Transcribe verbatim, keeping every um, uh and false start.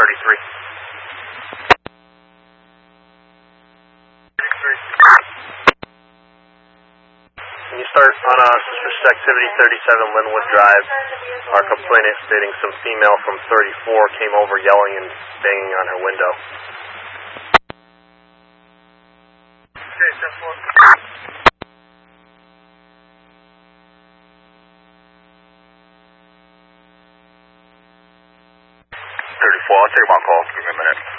thirty-three. Can you start on uh, suspicious activity thirty-seven Linwood Drive? Our complainant stating some female from thirty-four came over yelling and banging on her window. Okay, ten four. thirty-four, I'll take my call. Give me a minute.